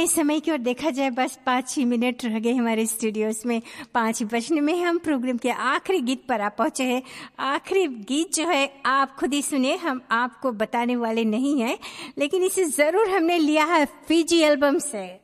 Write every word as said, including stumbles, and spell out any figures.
समय की ओर देखा जाए बस पाँच ही मिनट रह गए हमारे स्टूडियोज में पाँच बजने में। हम प्रोग्राम के आखिरी गीत पर आप पहुंचे हैं। आखिरी गीत जो है आप खुद ही सुनिए, हम आपको बताने वाले नहीं हैं, लेकिन इसे ज़रूर हमने लिया है फीजी एल्बम से।